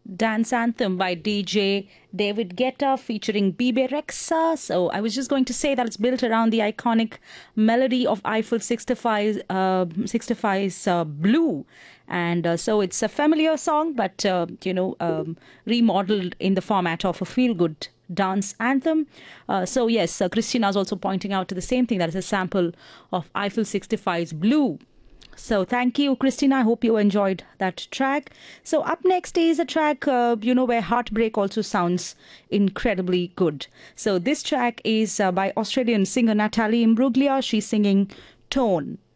Dance Anthem by DJ David Guetta featuring Bibe Rexa. So I was just going to say that it's built around the iconic melody of Eiffel 65's Blue. And so it's a familiar song, but, remodeled in the format of a feel-good dance anthem. So yes, Christina is also pointing out to the same thing, that is a sample of Eiffel 65's Blue. So thank you, Christina. I hope you enjoyed that track. So up next is a track, where heartbreak also sounds incredibly good. So this track is by Australian singer Natalie Imbruglia. She's singing Tone.